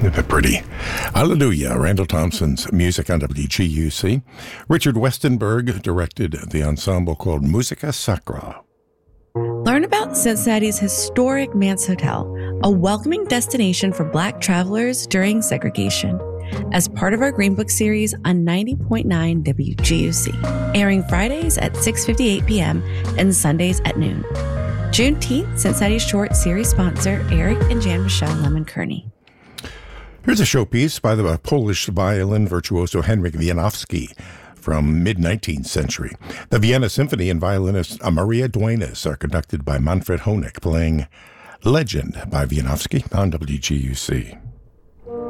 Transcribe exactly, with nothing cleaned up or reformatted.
They're pretty. Hallelujah, Randall Thompson's music on W G U C. Richard Westenberg directed the ensemble called Musica Sacra. Learn about Cincinnati's historic Manse Hotel, a welcoming destination for Black travelers during segregation, as part of our Green Book series on ninety point nine W G U C, airing Fridays at six fifty-eight p.m. and Sundays at noon. Juneteenth, Cincinnati Short series sponsor Eric and Jan-Michelle Lemon-Kearney. Here's a showpiece by the Polish violin virtuoso Henryk Wieniawski from mid-nineteenth century. The Vienna Symphony and violinist Maria Duenas are conducted by Manfred Honeck, playing Legend by Wieniawski on W G U C.